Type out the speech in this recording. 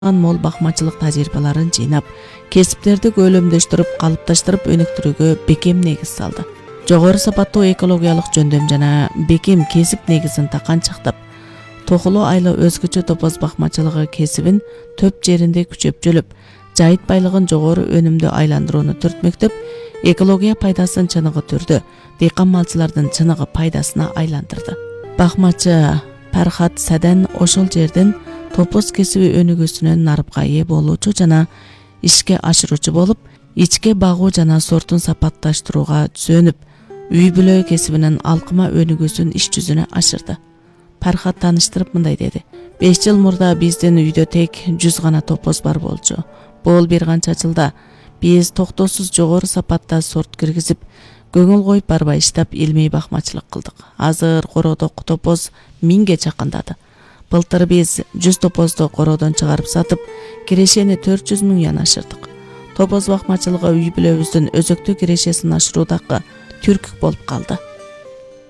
мол бакмачылык тажрыйбаларын жыйнап, кесиптерди көлөмдөштүрүп, калыпташтырып өнүктүрүүгө бекем негиз салды. Жогору сапаттуу экологиялык жөндөм жана бекем кесип негизин таканчактап, Тохулу Айла өзгөчө топоз бакмачылыгы кесибин төп жеринде күчөпчөлөп, жайыт байлыгын жогору өнүмдүү айландырууну түртмөктөп, экология пайдасын чыныгы түрдө дыйкан малчылардын чыныгы пайдасына айландырды. Бакмачы Пархат Садан ошол жерден топоз кесиби өнүгүүсүнөн нарыпка ээ болуучу жана ишке ашыруучу болуп, ичке багуу жана сортун сапатташтырууга түзөнүп, үй бүлө кесибинин алкыма өнүгүүсүн иш жүзүнө ашырды. Пархат тааныштырып мындай деди: 5 жыл мурда биздин үйдө тек 100 гана топоз бар болчу. Бул бир канча жылда биз токтоосуз жогору сапатта сорт киргизип, көңүл коюп барбай иштеп илмий бакмачылык кылдык. Азыр короодок топоз 1000ге чакындады. Былтыр биз 100 топозду короодон чыгарып сатып, кирешени 400 миңден ашырдык. Топоз бакмачылыгы үй бүлөбүздүн өзөктүү кирешесин ашыруудагы түркүк болуп калды.